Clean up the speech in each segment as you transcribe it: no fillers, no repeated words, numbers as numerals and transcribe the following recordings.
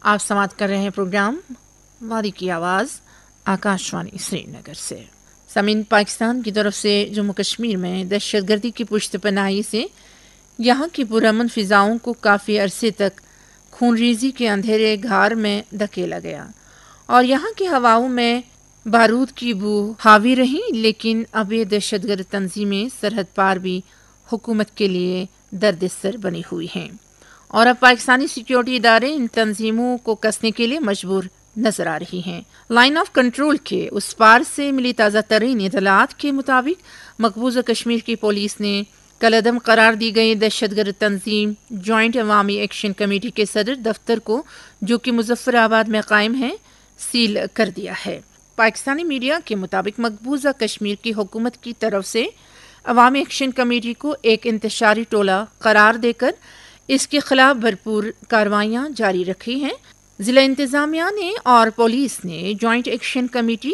آپ سماعت کر رہے ہیں پروگرام وادی کی آواز آکاشوانی سری نگر سے۔ سامعین، پاکستان کی طرف سے جموں کشمیر میں دہشت گردی کی پشت پناہی سے یہاں کی پرامن فضاؤں کو کافی عرصے تک خون ریزی کے اندھیرے گھار میں دھکیلا گیا اور یہاں کی ہواؤں میں بارود کی بو حاوی رہی، لیکن اب یہ دہشت گرد تنظیمیں سرحد پار بھی حکومت کے لیے درد سر بنی ہوئی ہیں اور اب پاکستانی سیکیورٹی ادارے ان تنظیموں کو کسنے کے لیے مجبور نظر آ رہی ہیں۔ لائن آف کنٹرول کے اس پار سے ملی تازہ ترین اطلاعات کے مطابق مقبوضہ کشمیر کی پولیس نے کالعدم قرار دی گئی دہشت گرد تنظیم جوائنٹ عوامی ایکشن کمیٹی کے صدر دفتر کو، جو کہ مظفر آباد میں قائم ہے، سیل کر دیا ہے۔ پاکستانی میڈیا کے مطابق مقبوضہ کشمیر کی حکومت کی طرف سے عوامی ایکشن کمیٹی کو ایک انتشاری ٹولہ قرار دے کر اس کے خلاف بھرپور کارروائیاں جاری رکھی ہیں۔ ضلع انتظامیہ نے اور پولیس نے جوائنٹ ایکشن کمیٹی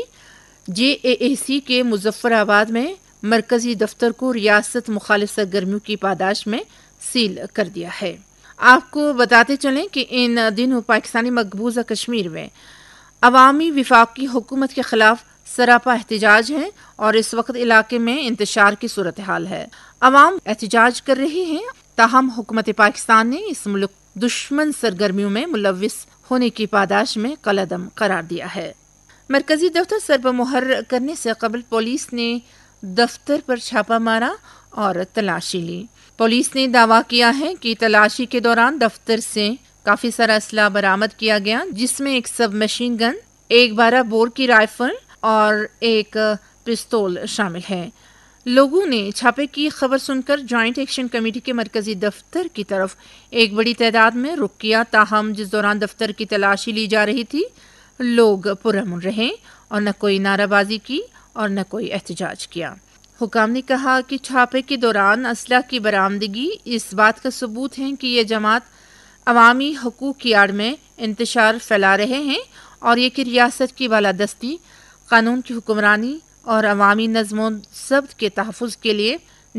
JAAC کے مظفر آباد میں مرکزی دفتر کو ریاست مخالف سرگرمیوں کی پاداش میں سیل کر دیا ہے۔ آپ کو بتاتے چلیں کہ ان دنوں پاکستانی مقبوضہ کشمیر میں عوامی وفاقی حکومت کے خلاف سراپا احتجاج ہے اور اس وقت علاقے میں انتشار کی صورتحال ہے۔ عوام احتجاج کر رہے ہیں، تاہم حکومت پاکستان نے اس ملک دشمن سرگرمیوں میں ملوث ہونے کی پاداش میں کالعدم قرار دیا ہے۔ مرکزی دفتر سر پر مہر کرنے سے قبل پولیس نے دفتر پر چھاپا مارا اور تلاشی لی۔ پولیس نے دعویٰ کیا ہے کہ تلاشی کے دوران دفتر سے کافی سارا اسلحہ برآمد کیا گیا، جس میں ایک سب مشین گن، ایک 12 بور کی رائفل اور ایک پستول شامل ہے۔ لوگوں نے چھاپے کی خبر سن کر جوائنٹ ایکشن کمیٹی کے مرکزی دفتر کی طرف ایک بڑی تعداد میں رخ کیا، تاہم جس دوران دفتر کی تلاشی لی جا رہی تھی لوگ پرامن رہے اور نہ کوئی نعرہ بازی کی اور نہ کوئی احتجاج کیا۔ حکام نے کہا کہ چھاپے کے دوران اسلحہ کی برآمدگی اس بات کا ثبوت ہے کہ یہ جماعت عوامی حقوق کی آڑ میں انتشار پھیلا رہے ہیں اور یہ کہ ریاست کی بالادستی، قانون کی حکمرانی اور عوامی نظم و ضبط کے تحفظ کے لیے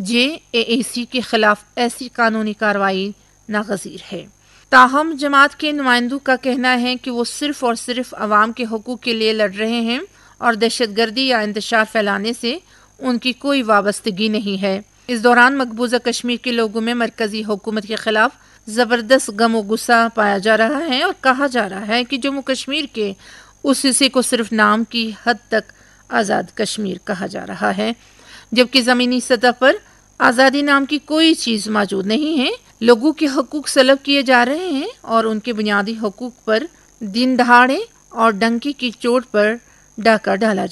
JAAC کے خلاف ایسی قانونی کارروائی ناگزیر ہے۔ تاہم جماعت کے نمائندوں کا کہنا ہے کہ وہ صرف اور صرف عوام کے حقوق کے لیے لڑ رہے ہیں اور دہشت گردی یا انتشار پھیلانے سے ان کی کوئی وابستگی نہیں ہے۔ اس دوران مقبوضہ کشمیر کے لوگوں میں مرکزی حکومت کے خلاف زبردست غم و غصہ پایا جا رہا ہے اور کہا جا رہا ہے کہ جموں کشمیر کے اس حصے کو صرف نام کی حد تک آزاد کشمیر کہا جا رہا ہے، جبکہ زمینی سطح پر آزادی نام کی کوئی چیز موجود نہیں ہے۔ لوگوں کے حقوق سلب کیے جا رہے ہیں اور ان کے بنیادی حقوق پر دن دہاڑے اور ڈنکے کی چوٹ پر ڈاکہ ڈالا